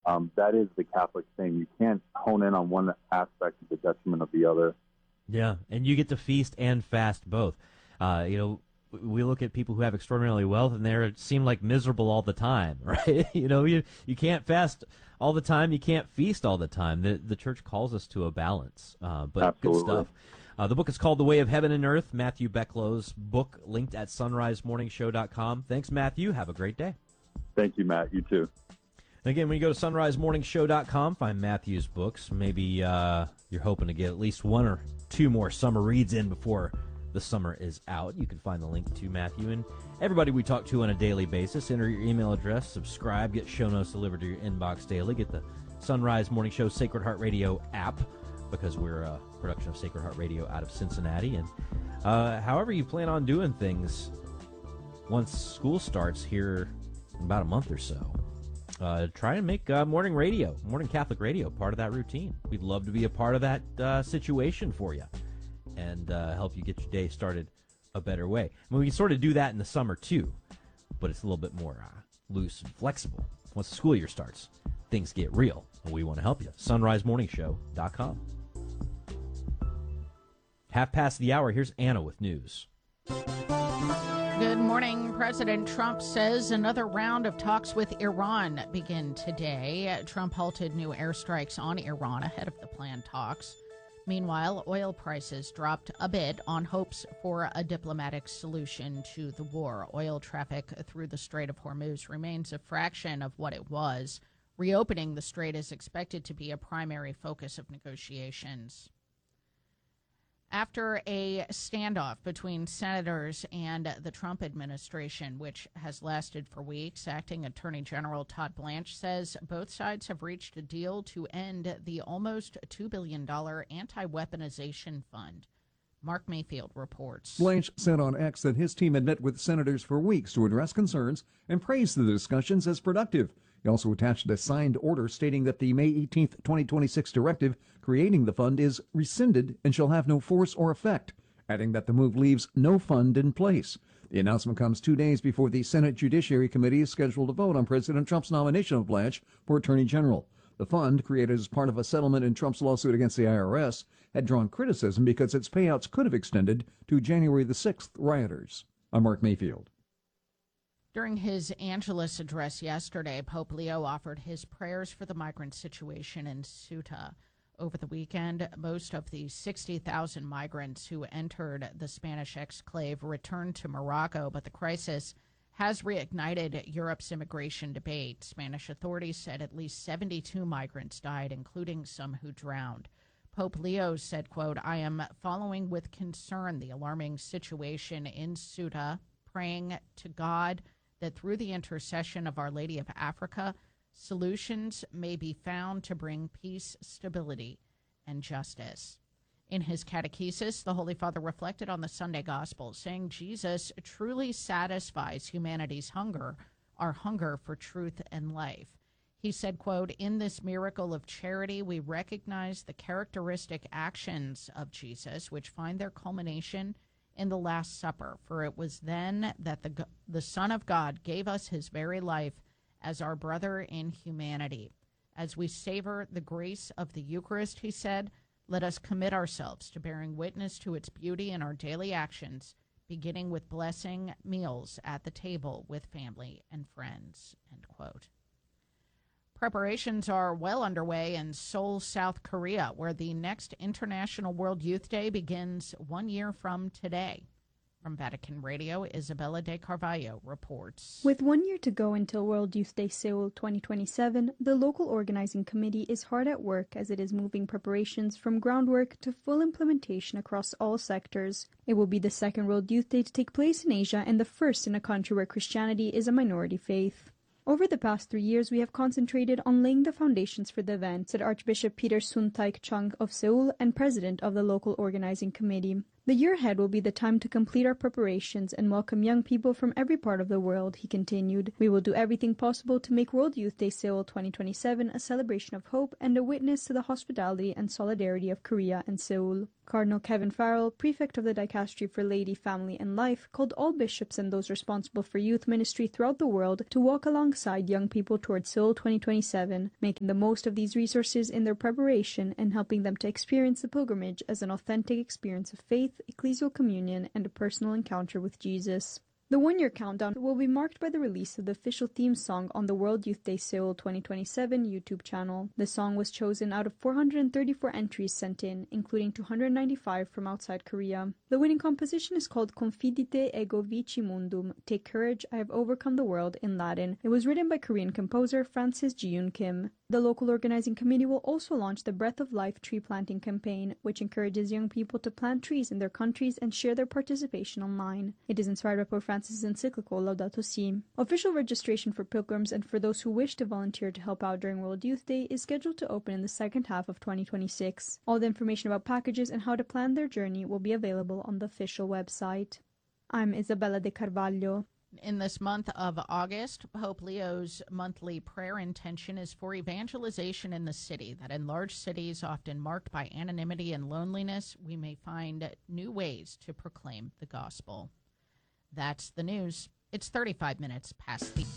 That is the Catholic thing. You can't hone in on one aspect to the detriment of the other. Yeah, and you get to feast and fast both. We look at people who have extraordinarily wealth, and they seem like miserable all the time, right? You can't fast all the time. You can't feast all the time. The church calls us to a balance, but Absolutely. Good stuff. The book is called The Way of Heaven and Earth, Matthew Becklow's book, linked at sunrisemorningshow.com. Thanks, Matthew. Have a great day. Thank you, Matt. You too. And again, when you go to sunrisemorningshow.com, find Matthew's books. Maybe you're hoping to get at least one or two more summer reads in before the summer is out. You can find the link to Matthew and everybody we talk to on a daily basis. Enter your email address, subscribe, get show notes delivered to your inbox daily. Get the Sunrise Morning Show Sacred Heart Radio app, because we're a production of Sacred Heart Radio out of Cincinnati. And however you plan on doing things once school starts here in about a month or so, try and make morning Catholic radio, part of that routine. We'd love to be a part of that situation for you and help you get your day started a better way. I mean, we can sort of do that in the summer too, but it's a little bit more loose and flexible. Once the school year starts, things get real, and we want to help you. sunrisemorningshow.com. 1:30. Here's Anna with news. Good morning. President Trump says another round of talks with Iran begin today. Trump halted new airstrikes on Iran ahead of the planned talks. Meanwhile, oil prices dropped a bit on hopes for a diplomatic solution to the war. Oil traffic through the Strait of Hormuz remains a fraction of what it was. Reopening the strait is expected to be a primary focus of negotiations. After a standoff between senators and the Trump administration, which has lasted for weeks, Acting Attorney General Todd Blanche says both sides have reached a deal to end the almost $2 billion anti-weaponization fund. Mark Mayfield reports. Blanche said on X that his team had met with senators for weeks to address concerns and praised the discussions as productive. He also attached a signed order stating that the May 18, 2026 directive creating the fund is rescinded and shall have no force or effect, adding that the move leaves no fund in place. The announcement comes 2 days before the Senate Judiciary Committee is scheduled to vote on President Trump's nomination of Blanche for Attorney General. The fund, created as part of a settlement in Trump's lawsuit against the IRS, had drawn criticism because its payouts could have extended to January the 6th rioters. I'm Mark Mayfield. During his Angelus address yesterday, Pope Leo offered his prayers for the migrant situation in Ceuta. Over the weekend, most of the 60,000 migrants who entered the Spanish exclave returned to Morocco, but the crisis has reignited Europe's immigration debate. Spanish authorities said at least 72 migrants died, including some who drowned. Pope Leo said, quote, "I am following with concern the alarming situation in Ceuta, praying to God that through the intercession of Our Lady of Africa, solutions may be found to bring peace, stability, and justice." In his catechesis, the Holy Father reflected on the Sunday Gospel, saying Jesus truly satisfies humanity's hunger, our hunger for truth and life. He said, quote, "In this miracle of charity, we recognize the characteristic actions of Jesus, which find their culmination in the Last Supper, for it was then that the Son of God gave us his very life as our brother in humanity. As we savor the grace of the Eucharist," he said, "let us commit ourselves to bearing witness to its beauty in our daily actions, beginning with blessing meals at the table with family and friends," end quote. Preparations are well underway in Seoul, South Korea, where the next International World Youth Day begins 1 year from today. From Vatican Radio, Isabella De Carvalho reports. With 1 year to go until World Youth Day Seoul 2027, the local organizing committee is hard at work as it is moving preparations from groundwork to full implementation across all sectors. It will be the second World Youth Day to take place in Asia and the first in a country where Christianity is a minority faith. Over the past 3 years, we have concentrated on laying the foundations for the event, said Archbishop Peter Sun-taik Chung of Seoul and president of the local organizing committee. The year ahead will be the time to complete our preparations and welcome young people from every part of the world, he continued. We will do everything possible to make World Youth Day Seoul 2027 a celebration of hope and a witness to the hospitality and solidarity of Korea and Seoul. Cardinal Kevin Farrell, prefect of the Dicastery for Laity, Family and Life, called all bishops and those responsible for youth ministry throughout the world to walk alongside young people towards Seoul 2027, making the most of these resources in their preparation and helping them to experience the pilgrimage as an authentic experience of faith, ecclesial communion, and a personal encounter with Jesus. The one-year countdown will be marked by the release of the official theme song on the World Youth Day Seoul 2027 YouTube channel. The song was chosen out of 434 entries sent in, including 295 from outside Korea. The winning composition is called Confidite ego vici mundum, Take Courage, I Have Overcome the World in Latin. It was written by Korean composer Francis Ji-yoon Kim. The local organizing committee will also launch the Breath of Life tree planting campaign, which encourages young people to plant trees in their countries and share their participation online. It is inspired by Pope Francis' encyclical Laudato Si. Official registration for pilgrims and for those who wish to volunteer to help out during World Youth Day is scheduled to open in the second half of 2026. All the information about packages and how to plan their journey will be available on the official website. I'm Isabella de Carvalho. In this month of August, Pope Leo's monthly prayer intention is for evangelization in the city, that in large cities often marked by anonymity and loneliness, we may find new ways to proclaim the gospel. That's the news. It's 35 minutes past the...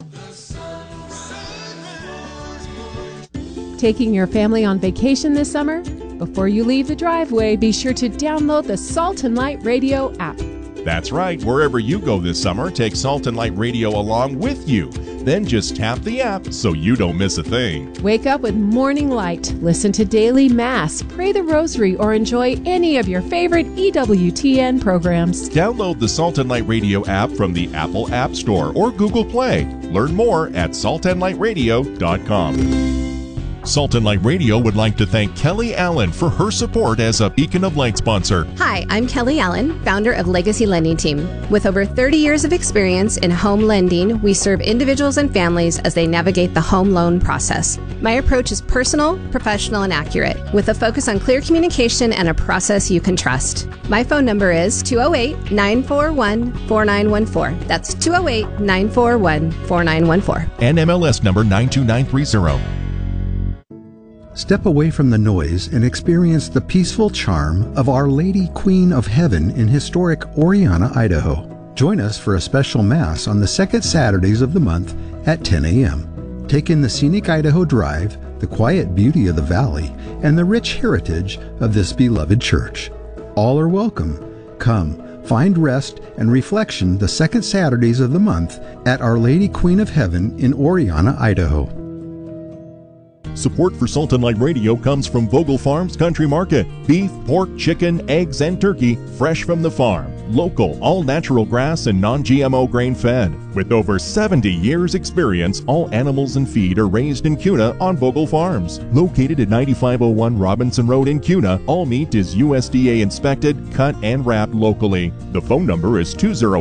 Taking your family on vacation this summer? Before you leave the driveway, be sure to download the Salt and Light Radio app. That's right. Wherever you go this summer, take Salt and Light Radio along with you. Then just tap the app so you don't miss a thing. Wake up with Morning Light, listen to Daily Mass, pray the Rosary, or enjoy any of your favorite EWTN programs. Download the Salt and Light Radio app from the Apple App Store or Google Play. Learn more at saltandlightradio.com. Salt and Light Radio would like to thank Kelly Allen for her support as a Beacon of Light sponsor. Hi, I'm Kelly Allen, founder of Legacy Lending Team. With over 30 years of experience in home lending, we serve individuals and families as they navigate the home loan process. My approach is personal, professional, and accurate, with a focus on clear communication and a process you can trust. My phone number is 208-941-4914. That's 208-941-4914. And MLS number 92930. Step away from the noise and experience the peaceful charm of Our Lady Queen of Heaven in historic Oriana, Idaho. Join us for a special Mass on the second Saturdays of the month at 10 a.m. Take in the scenic Idaho Drive, the quiet beauty of the valley, and the rich heritage of this beloved church. All are welcome. Come, find rest and reflection the second Saturdays of the month at Our Lady Queen of Heaven in Oriana, Idaho. Support for Salt and Light Radio comes from Vogel Farms Country Market. Beef, pork, chicken, eggs, and turkey fresh from the farm. Local, all-natural grass and non-GMO grain-fed. With over 70 years' experience, all animals and feed are raised in Kuna on Vogel Farms. Located at 9501 Robinson Road in Kuna, all meat is USDA inspected, cut, and wrapped locally. The phone number is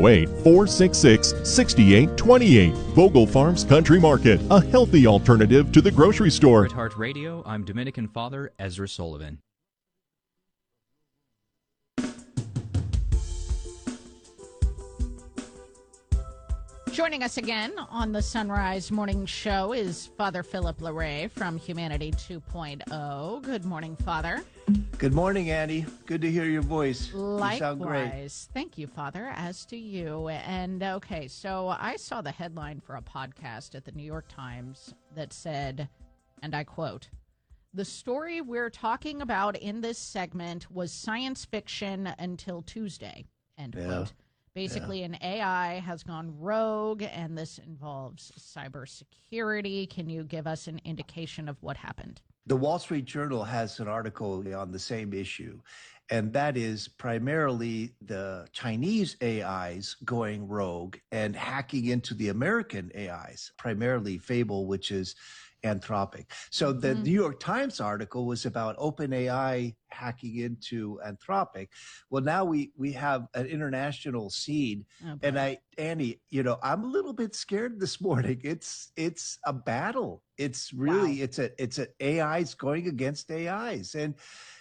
208-466-6828. Vogel Farms Country Market, a healthy alternative to the grocery store. At Heart Radio, I'm Dominican Father Ezra Sullivan. Joining us again on the Sunrise Morning Show is Father Philip Larray from Humanity 2.0. Good morning, Father. Good morning, Annie. Good to hear your voice. Likewise. You sound great. Thank you, Father, as do you. And okay, so I saw the headline for a podcast at the New York Times that said, and I quote, "The story we're talking about in this segment was science fiction until Tuesday," end quote. Basically, an AI has gone rogue, and this involves cybersecurity. Can you give us an indication of what happened? The Wall Street Journal has an article on the same issue, and that is primarily the Chinese AIs going rogue and hacking into the American AIs, primarily Fable, which is Anthropic. So the New York Times article was about OpenAI hacking into Anthropic. Well, now we have an international scene, and Annie, you know, I'm a little bit scared this morning. It's a battle. It's really it's a AIs going against AIs, and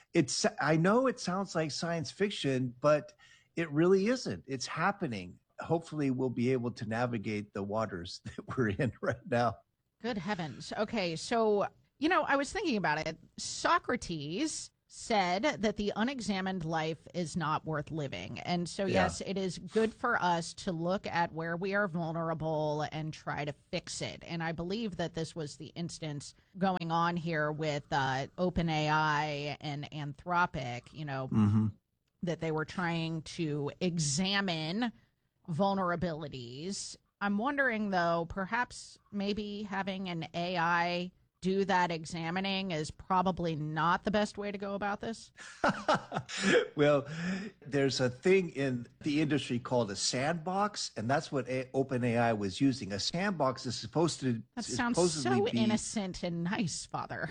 I know it sounds like science fiction, but it really isn't. It's happening. Hopefully we'll be able to navigate the waters that we're in right now. Good heavens. Okay, so, I was thinking about it. Socrates said that the unexamined life is not worth living. And so, yes, it is good for us to look at where we are vulnerable and try to fix it. And I believe that this was the instance going on here with OpenAI and Anthropic, that they were trying to examine vulnerabilities. I'm wondering, though, perhaps maybe having an AI do that examining is probably not the best way to go about this? Well, there's a thing in the industry called a sandbox, and that's what OpenAI was using. A sandbox is supposed to That sounds so innocent and nice, Father.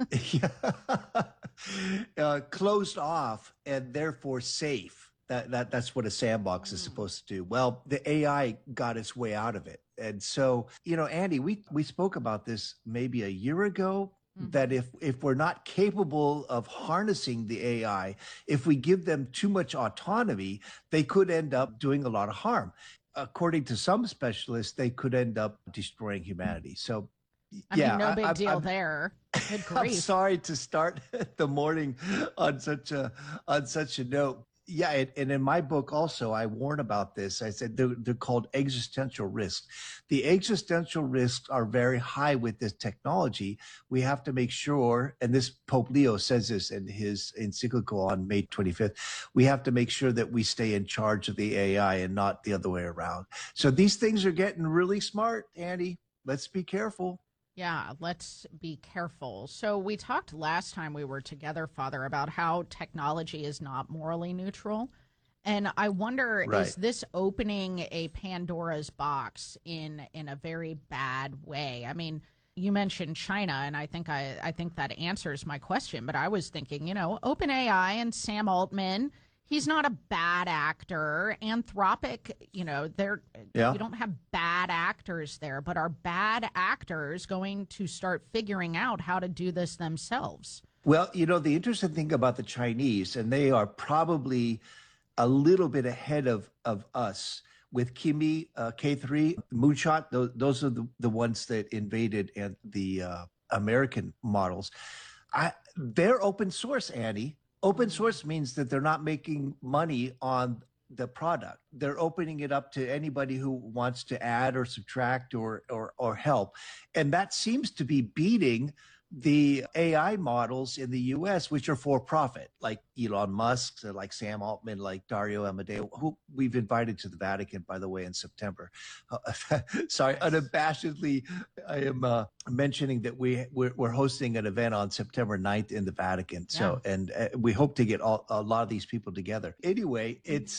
Closed off and therefore safe. That's what a sandbox is supposed to do. Well, the AI got its way out of it. And so, Andy, we spoke about this maybe a year ago, that if we're not capable of harnessing the AI, if we give them too much autonomy, they could end up doing a lot of harm. According to some specialists, they could end up destroying humanity. So, no big deal there. Good grief. I'm sorry to start the morning on such a note. Yeah, and in my book also, I warn about this. I said they're called existential risks. The existential risks are very high with this technology. We have to make sure, and this Pope Leo says this in his encyclical on May 25th, we have to make sure that we stay in charge of the AI and not the other way around. So these things are getting really smart, Andy. Let's be careful. Yeah, let's be careful. So we talked last time we were together, Father, about how technology is not morally neutral. And I wonder, is this opening a Pandora's box in a very bad way? I mean, you mentioned China, and I think that answers my question. But I was thinking, OpenAI and Sam Altman, he's not a bad actor. Anthropic, you don't have bad actors there, but are bad actors going to start figuring out how to do this themselves? Well, the interesting thing about the Chinese, and they are probably a little bit ahead of us with Kimi, K3, Moonshot. Those are the ones that invaded and the American models. They're open source, Annie. Open source means that they're not making money on the product. They're opening it up to anybody who wants to add or subtract or help. And that seems to be beating the AI models in the US, which are for profit, like Elon Musk, like Sam Altman, like Dario Amodeo, who we've invited to the Vatican, by the way, in September. Sorry, unabashedly, I am mentioning that we're hosting an event on September 9th in the Vatican. So, and we hope to get a lot of these people together. Anyway,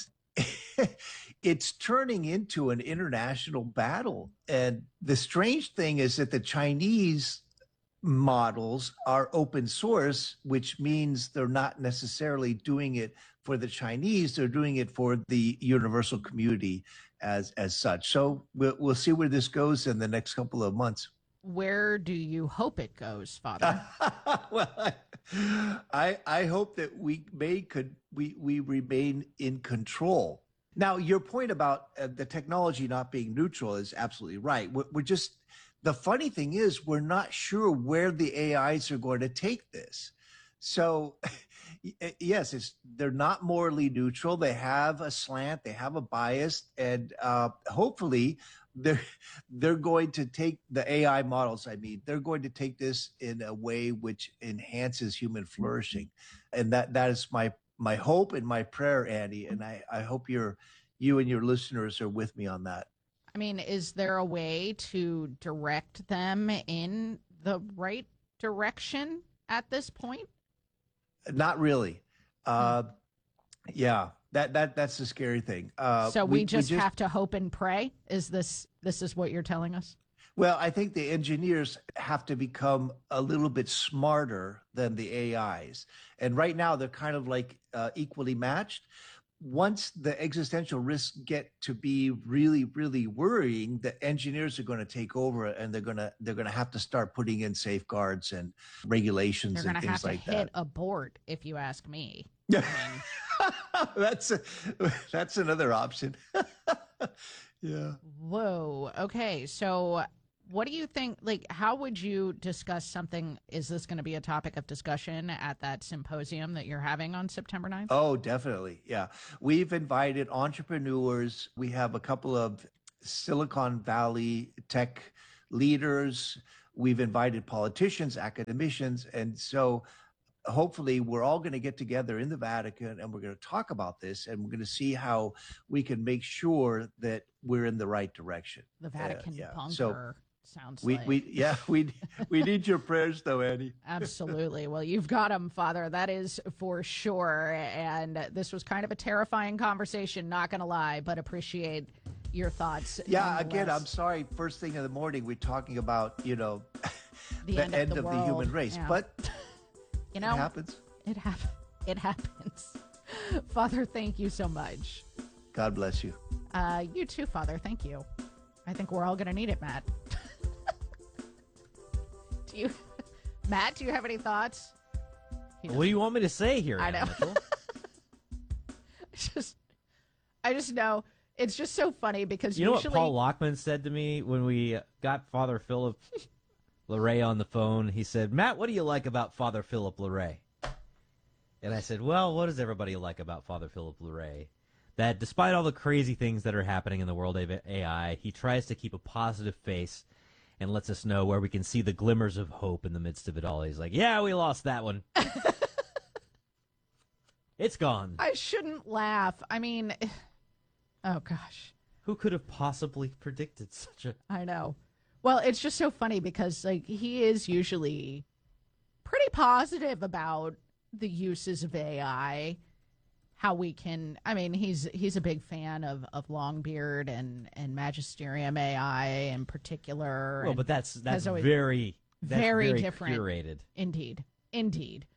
it's turning into an international battle. And the strange thing is that the Chinese models are open source, which means they're not necessarily doing it for the Chinese. They're doing it for the universal community as such. So we'll see where this goes in the next couple of months. Where do you hope it goes, Father? Well, I hope that we remain in control. Now, your point about the technology not being neutral is absolutely right. We're just, the funny thing is, we're not sure where the AIs are going to take this. So, yes, they're not morally neutral. They have a slant, they have a bias, and hopefully they're going to take the AI models. I mean, they're going to take this in a way which enhances human flourishing, and that is my hope and my prayer, Andy. And I hope you and your listeners are with me on that. I mean, is there a way to direct them in the right direction at this point? Not really. Yeah, that's the scary thing. So we just have to hope and pray? This is what you're telling us? Well, I think the engineers have to become a little bit smarter than the AIs. And right now they're kind of like equally matched. once the existential risks get to be really, really worrying, the engineers are going to take over, and they're going to have to start putting in safeguards and regulations and things like that. They're going to have to hit abort, if you ask me. Yeah, that's another option. Yeah. Whoa. Okay. So what do you think, like, how would you discuss something? Is this going to be a topic of discussion at that symposium that you're having on September 9th? Oh, definitely. Yeah. We've invited entrepreneurs. We have a couple of Silicon Valley tech leaders. We've invited politicians, academicians. And so hopefully we're all going to get together in the Vatican, and we're going to talk about this, and we're going to see how we can make sure that we're in the right direction. The Vatican bunker. So sounds we need your prayers, though, Annie. Absolutely. Well, you've got them, Father. That is for sure. And this was kind of a terrifying conversation, not going to lie, but appreciate your thoughts. Yeah, again, I'm sorry. First thing in the morning, we're talking about, the end of the human race. Yeah. But, it happens. It happens. Father, thank you so much. God bless you. You too, Father. Thank you. I think we're all going to need it, Matt. Matt, do you have any thoughts? What do you want me to say here? I know. I just know it's just so funny because you know what Paul Lockman said to me when we got Father Philip Larray on the phone? He said, "Matt, what do you like about Father Philip Larray?" And I said, "Well, what does everybody like about Father Philip Larray? That despite all the crazy things that are happening in the world of AI, he tries to keep a positive face and lets us know where we can see the glimmers of hope in the midst of it all." He's like, "Yeah, we lost that one. It's gone." I shouldn't laugh. I mean, oh gosh. Who could have possibly predicted such a... I know. Well, it's just so funny because he is usually pretty positive about the uses of AI. How we can, I mean, he's a big fan of Longbeard and Magisterium AI in particular. Well, but that's very different. Curated. Indeed.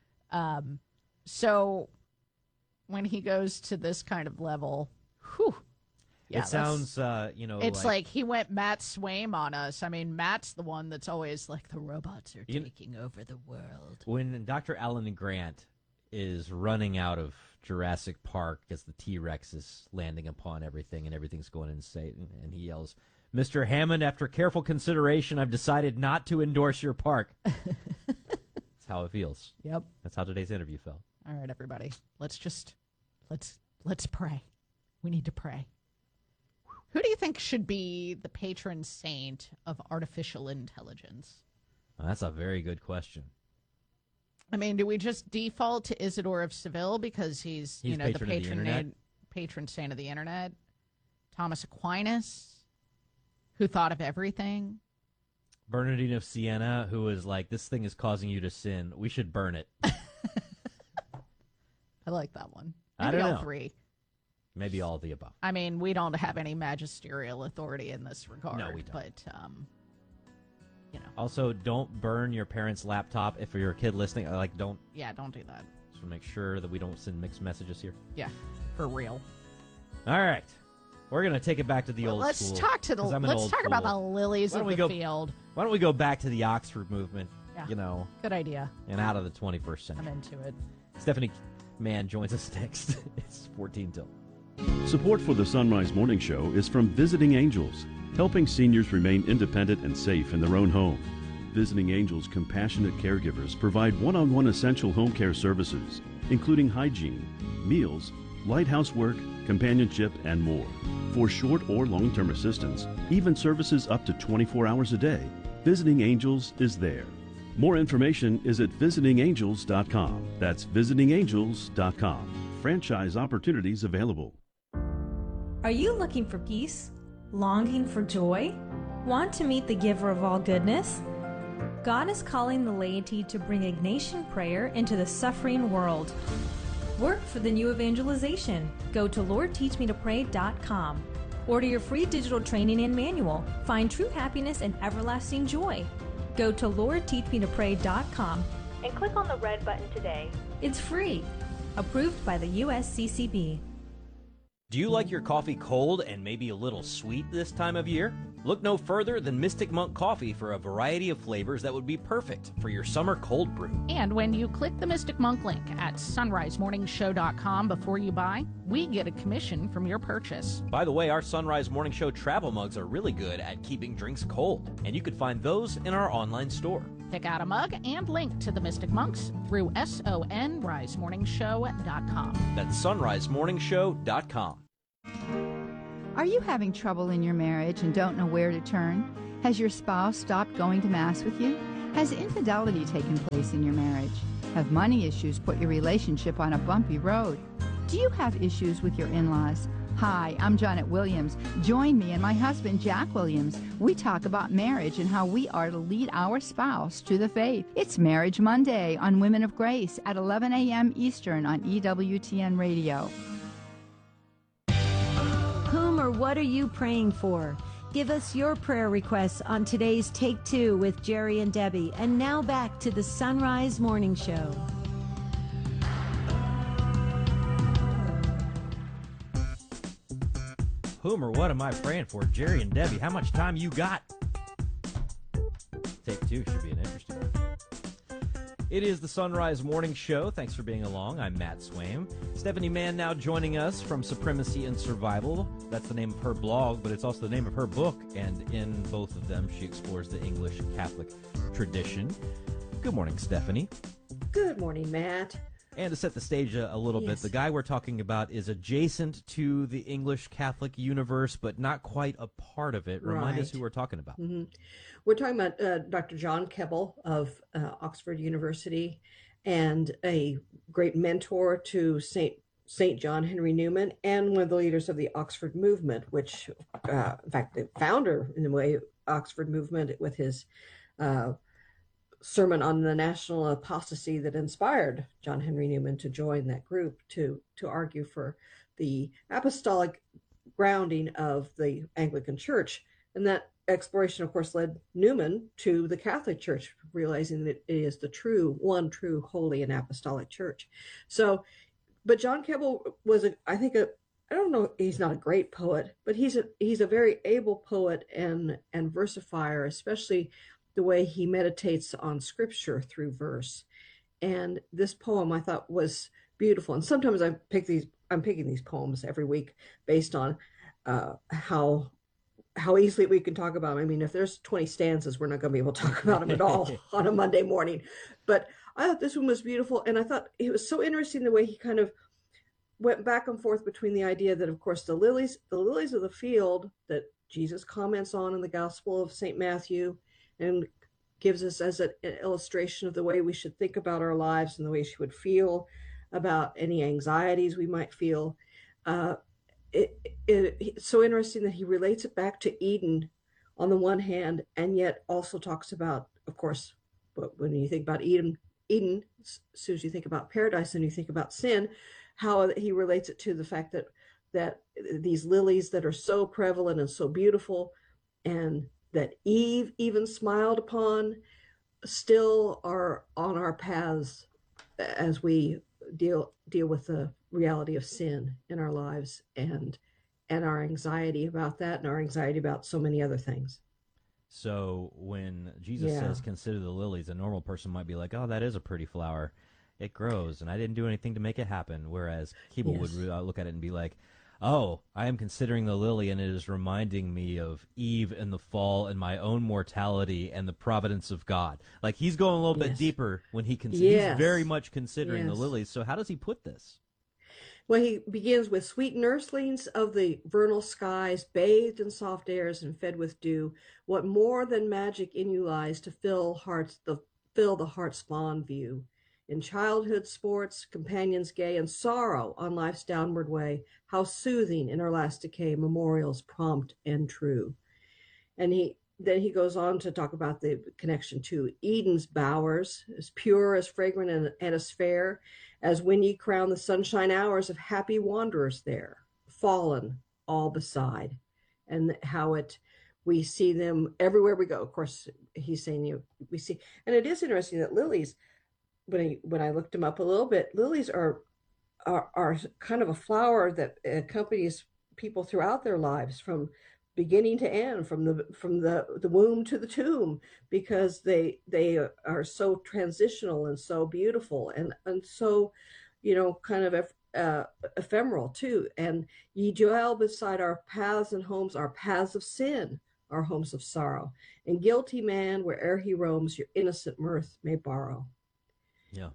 So when he goes to this kind of level, whew. Yeah, it sounds, it's like he went Matt Swaim on us. I mean, Matt's the one that's always like, the robots are taking over the world. When Dr. Alan Grant is running out of Jurassic Park as the T-Rex is landing upon everything and everything's going insane, and he yells, "Mr. Hammond, after careful consideration, I've decided not to endorse your park." That's how it feels. Yep. That's how today's interview felt. All right, everybody. Let's pray. We need to pray. Who do you think should be the patron saint of artificial intelligence? Well, that's a very good question. I mean, do we just default to Isidore of Seville because he's the patron saint of the internet? Thomas Aquinas, who thought of everything? Bernardine of Siena, who was like, "This thing is causing you to sin. We should burn it." I like that one. Maybe I don't know. Three. Maybe all of the above. I mean, we don't have any magisterial authority in this regard. No, we don't. But, Also, don't burn your parents' laptop if you're a kid listening. Don't. Yeah, don't do that. Just make sure that we don't send mixed messages here. Yeah, for real. All right. We're going to take it back to the old let's school. Let's talk about the lilies of the field. Why don't we go back to the Oxford movement? Yeah. Good idea. And out of the 21st century. I'm into it. Stephanie Mann joins us next. It's 14 till. Support for the Sunrise Morning Show is from Visiting Angels, helping seniors remain independent and safe in their own home. Visiting Angels compassionate caregivers provide one-on-one essential home care services, including hygiene, meals, light housework, companionship, and more. For short or long-term assistance, even services up to 24 hours a day, Visiting Angels is there. More information is at visitingangels.com. That's visitingangels.com. Franchise opportunities available. Are you looking for peace? Longing for joy? Want to meet the giver of all goodness? God is calling the laity to bring Ignatian prayer into the suffering world. Work for the new evangelization. Go to LordTeachMeToPray.com. Order your free digital training and manual. Find true happiness and everlasting joy. Go to LordTeachMeToPray.com and click on the red button today. It's free. Approved by the USCCB. Do you like your coffee cold and maybe a little sweet this time of year? Look no further than Mystic Monk Coffee for a variety of flavors that would be perfect for your summer cold brew. And when you click the Mystic Monk link at sunrisemorningshow.com before you buy, we get a commission from your purchase. By the way, our Sunrise Morning Show travel mugs are really good at keeping drinks cold, and you can find those in our online store. Pick out a mug and link to the Mystic Monks through sunrisemorningshow.com. That's sunrisemorningshow.com. Are you having trouble in your marriage and don't know where to turn? Has your spouse stopped going to Mass with you? Has infidelity taken place in your marriage? Have money issues put your relationship on a bumpy road? Do you have issues with your in-laws? Hi, I'm Janet Williams. Join me and my husband, Jack Williams. We talk about marriage and how we are to lead our spouse to the faith. It's Marriage Monday on Women of Grace at 11 a.m. Eastern on EWTN Radio. Whom or what are you praying for? Give us your prayer requests on today's Take Two with Jerry and Debbie. And now back to the Sunrise Morning Show. Whom or what am I praying for? Jerry and Debbie, how much time you got? Take two should be an interesting one. It is the Sunrise Morning Show. Thanks for being along. I'm Matt Swaim. Stephanie Mann now joining us from Supremacy and Survival. That's the name of her blog, but it's also the name of her book. And in both of them, she explores the English Catholic tradition. Good morning, Stephanie. Good morning, Matt. And to set the stage a little bit, the guy we're talking about is adjacent to the English Catholic universe, but not quite a part of it. Remind us who we're talking about. Mm-hmm. We're talking about Dr. John Keble of Oxford University, and a great mentor to St. John Henry Newman, and one of the leaders of the Oxford movement, which, in fact, the founder, in a way, Oxford movement with his sermon on the national apostasy that inspired John Henry Newman to join that group to argue for the apostolic grounding of the Anglican Church. And that exploration, of course, led Newman to the Catholic Church, realizing that it is the one true, holy, and apostolic church. So, but John Keble was, I don't know, he's not a great poet, but he's a very able poet and versifier, especially the way he meditates on scripture through verse. And this poem I thought was beautiful. And sometimes I'm picking these poems every week based on how easily we can talk about them. I mean, if there's 20 stanzas, we're not going to be able to talk about them at all on a Monday morning. But I thought this one was beautiful. And I thought it was so interesting the way he kind of went back and forth between the idea that, of course, the lilies of the field that Jesus comments on in the Gospel of St. Matthew, and gives us as an illustration of the way we should think about our lives and the way she would feel about any anxieties we might feel. It's so interesting that he relates it back to Eden on the one hand, and yet also talks about, of course, when you think about Eden, as soon as you think about paradise and you think about sin, how he relates it to the fact that these lilies that are so prevalent and so beautiful, and that Eve even smiled upon, still are on our paths as we deal with the reality of sin in our lives, and our anxiety about that, and our anxiety about so many other things. So when Jesus says, consider the lilies, a normal person might be like, oh, that is a pretty flower. It grows, and I didn't do anything to make it happen. Whereas people would look at it and be like, oh, I am considering the lily, and it is reminding me of Eve and the fall and my own mortality and the providence of God. Like, he's going a little bit deeper when he's very much considering the lilies. So how does he put this? Well, he begins with sweet nurslings of the vernal skies, bathed in soft airs and fed with dew. What more than magic in you lies to fill the heart's fond view. In childhood sports, companions gay, and sorrow on life's downward way, how soothing in our last decay, memorials prompt and true. And then he goes on to talk about the connection to Eden's bowers, as pure, as fragrant, and as fair, as when ye crown the sunshine hours of happy wanderers there, fallen all beside. And how we see them everywhere we go. Of course, he's saying we see, and it is interesting that lilies, when I looked them up a little bit, lilies are are kind of a flower that accompanies people throughout their lives from beginning to end, from the womb to the tomb, because they are so transitional and so beautiful and so, kind of ephemeral too. And ye dwell beside our paths and homes, our paths of sin, our homes of sorrow. And guilty man, where'er he roams, your innocent mirth may borrow. Yeah.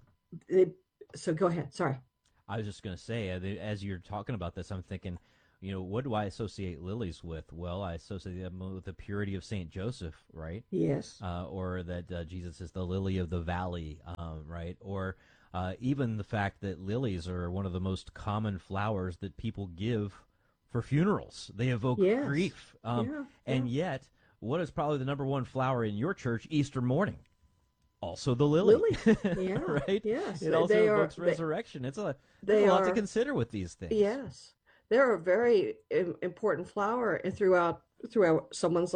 So go ahead. Sorry. I was just going to say, as you're talking about this, I'm thinking, what do I associate lilies with? Well, I associate them with the purity of St. Joseph, right? Yes. Or that Jesus is the lily of the valley, right? Or even the fact that lilies are one of the most common flowers that people give for funerals. They evoke grief. And yet, what is probably the number one flower in your church Easter morning? Also the lily. Yeah. Right? Yes. It also evokes resurrection. There's a lot to consider with these things. Yes. They're a very important flower throughout someone's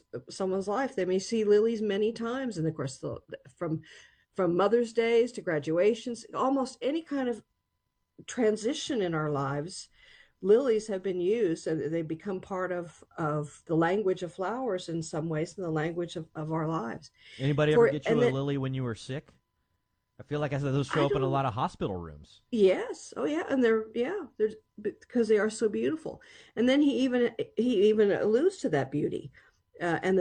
life. They may see lilies many times, and of course, from Mother's Days to graduations, almost any kind of transition in our lives, lilies have been used, and they become part of the language of flowers in some ways, and the language of our lives. Anybody ever get you a lily when you were sick? I feel like those show up in a lot of hospital rooms. Yes. Oh, yeah. And they're because they are so beautiful. And then he even alludes to that beauty, and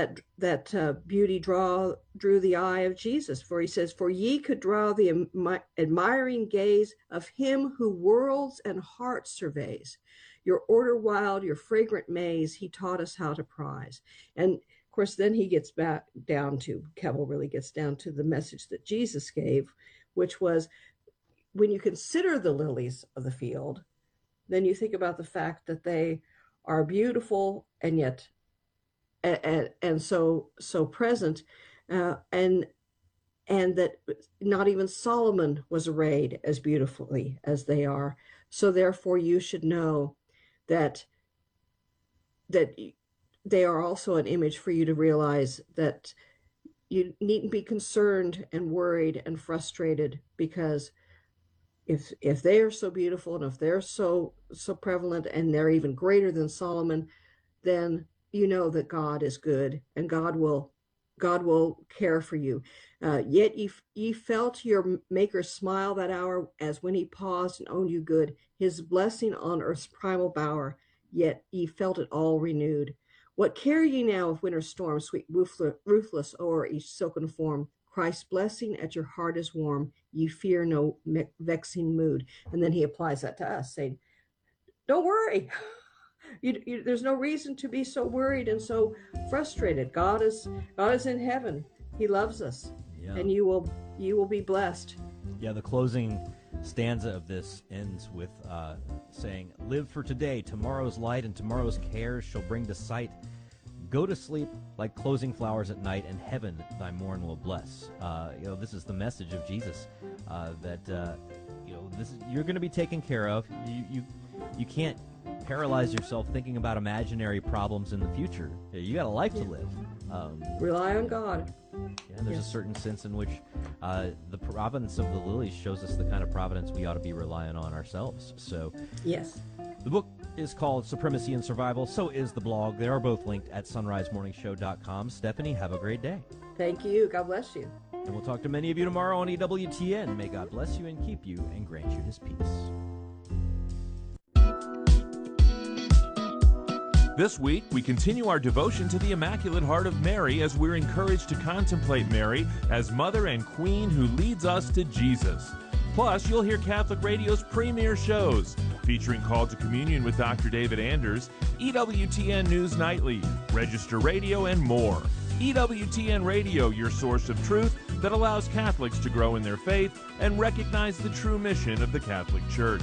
that beauty drew the eye of Jesus. For he says, "For ye could draw the admiring gaze of him who worlds and hearts surveys. Your order wild, your fragrant maze, he taught us how to prize." And of course, then he gets back down to, Keble really gets down to the message that Jesus gave, which was, when you consider the lilies of the field, then you think about the fact that they are beautiful and yet and so present, and that not even Solomon was arrayed as beautifully as they are. So therefore, you should know that they are also an image for you to realize that you needn't be concerned and worried and frustrated, because if they are so beautiful and if they're so prevalent and they're even greater than Solomon, then you know that God is good and God will care for you. Yet ye felt your Maker smile that hour, as when he paused and owned you good, his blessing on earth's primal bower, yet ye felt it all renewed. What care ye now of winter storms, sweet ruthless o'er each silken form? Christ's blessing at your heart is warm, ye fear no vexing mood. And then he applies that to us, saying, don't worry. There's no reason to be so worried and so frustrated. God is in heaven. He loves us, and you will be blessed. Yeah, the closing stanza of this ends with saying, "Live for today, tomorrow's light and tomorrow's cares shall bring to sight. Go to sleep like closing flowers at night, and heaven thy morn will bless." This is the message of Jesus, that you're going to be taken care of. You can't paralyze yourself thinking about imaginary problems in the future. You got a life to live. Rely on God. Yeah, there's a certain sense in which the providence of the lilies shows us the kind of providence we ought to be relying on ourselves. So, yes. The book is called Supremacy and Survival. So is the blog. They are both linked at sunrisemorningshow.com. Stephanie, have a great day. Thank you. God bless you. And we'll talk to many of you tomorrow on EWTN. May God bless you and keep you and grant you his peace. This week, we continue our devotion to the Immaculate Heart of Mary as we're encouraged to contemplate Mary as Mother and Queen who leads us to Jesus. Plus, you'll hear Catholic Radio's premier shows, featuring Call to Communion with Dr. David Anders, EWTN News Nightly, Register Radio, and more. EWTN Radio, your source of truth that allows Catholics to grow in their faith and recognize the true mission of the Catholic Church.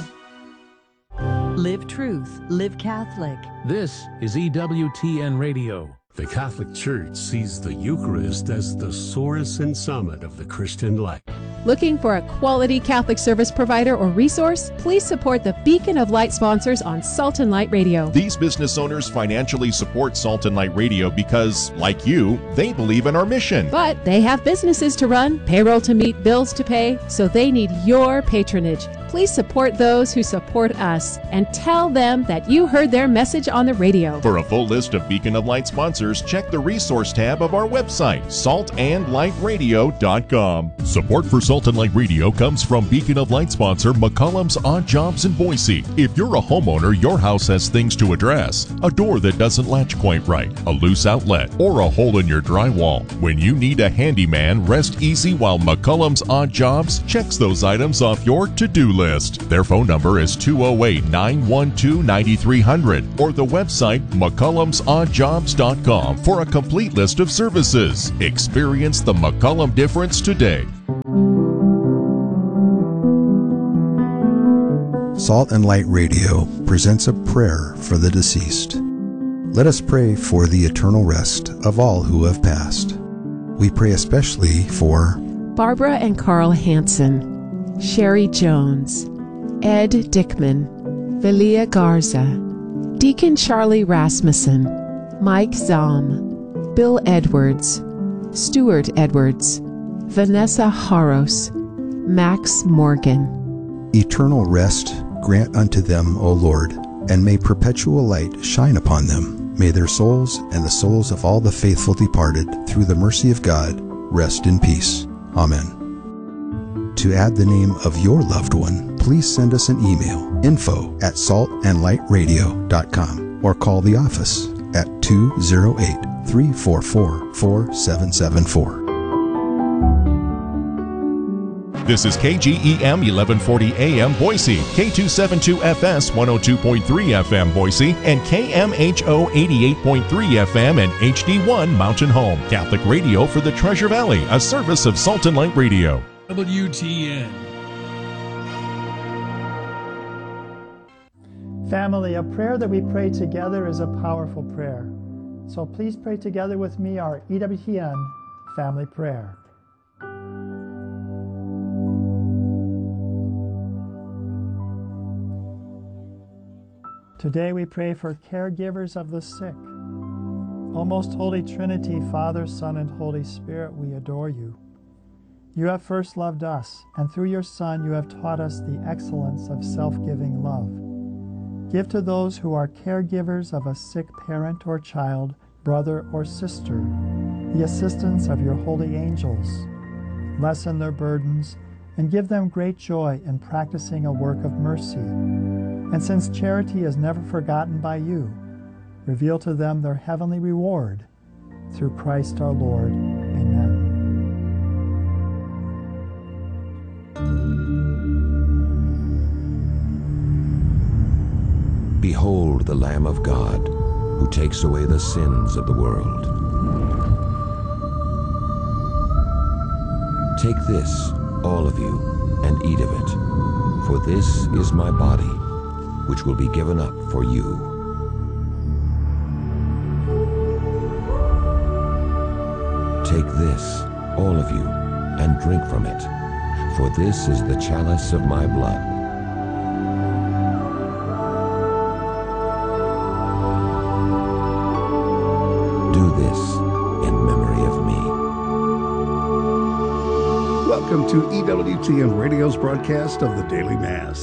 Live truth, live Catholic. This is EWTN Radio. The Catholic Church sees the Eucharist as the source and summit of the Christian life. Looking for a quality Catholic service provider or resource? Please support the Beacon of Light sponsors on Salt and Light Radio. These business owners financially support Salt and Light Radio because, like you, they believe in our mission. But they have businesses to run, payroll to meet, bills to pay, so they need your patronage. please support those who support us and tell them that you heard their message on the radio. For a full list of Beacon of Light sponsors, check the resource tab of our website, saltandlightradio.com. Support for Salt and Light Radio comes from Beacon of Light sponsor McCollum's Odd Jobs in Boise. If you're a homeowner, your house has things to address. A door that doesn't latch quite right, a loose outlet, or a hole in your drywall. When you need a handyman, rest easy while McCollum's Odd Jobs checks those items off your to-do list. Their phone number is 208-912-9300 or the website McCollum'sOddJobs.com for a complete list of services. Experience the McCollum difference today. Salt and Light Radio presents a prayer for the deceased. Let us pray for the eternal rest of all who have passed. We pray especially for Barbara and Carl Hansen, Sherry Jones, Ed Dickman, Velia Garza, Deacon Charlie Rasmussen, Mike Zahm, Bill Edwards, Stuart Edwards, Vanessa Haros, Max Morgan. Eternal rest grant unto them, O Lord, and may perpetual light shine upon them. May their souls and the souls of all the faithful departed, through the mercy of God, rest in peace. Amen. To add the name of your loved one, please send us an email, info@saltandlightradio.com, or call the office at 208-344-4774. This is KGEM 1140 AM Boise, K272FS 102.3 FM Boise, and KMHO 88.3 FM and HD1 Mountain Home. Catholic radio for the Treasure Valley, a service of Salt and Light Radio. WTN. Family, a prayer that we pray together is a powerful prayer. So please pray together with me our EWTN family prayer. Today we pray for caregivers of the sick. O most Holy Trinity, Father, Son, and Holy Spirit, we adore you. You have first loved us, and through your Son you have taught us the excellence of self-giving love. Give to those who are caregivers of a sick parent or child, brother or sister, the assistance of your holy angels. Lessen their burdens, and give them great joy in practicing a work of mercy. And since charity is never forgotten by you, reveal to them their heavenly reward. Through Christ our Lord. Amen. Behold the Lamb of God, who takes away the sins of the world. Take this, all of you, and eat of it, for this is my body, which will be given up for you. Take this, all of you, and drink from it, for this is the chalice of my blood. Do this in memory of me. Welcome to EWTN Radio's broadcast of the Daily Mass.